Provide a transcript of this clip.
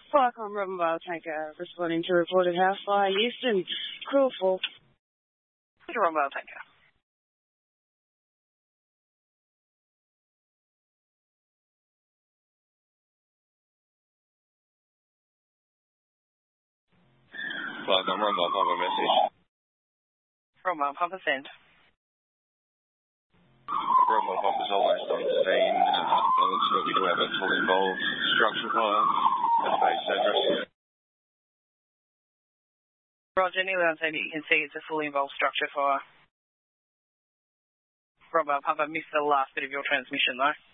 Flycom Robin Tanker responding to reported house fire Houston. Crew full. Robin Tanker. Flycom Robin Papa message. Robin Papa send. Robin Papa's almost on the scene. Looks like we do have a full involved structure fire. That's base address. Roger, nearly on scene, you can see it's a fully involved structure fire. Robin Papa missed the last bit of your transmission though.